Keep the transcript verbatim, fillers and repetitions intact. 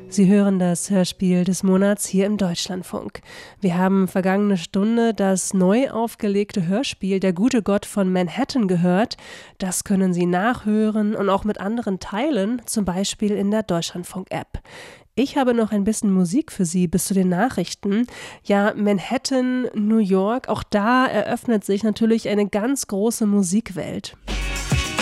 Sie hören das Hörspiel des Monats hier im Deutschlandfunk. Wir haben vergangene Stunde das neu aufgelegte Hörspiel Der gute Gott von Manhattan gehört. Das können Sie nachhören und auch mit anderen teilen, zum Beispiel in der Deutschlandfunk-App. Ich habe noch ein bisschen Musik für Sie bis zu den Nachrichten. Ja, Manhattan, New York, auch da eröffnet sich natürlich eine ganz große Musikwelt.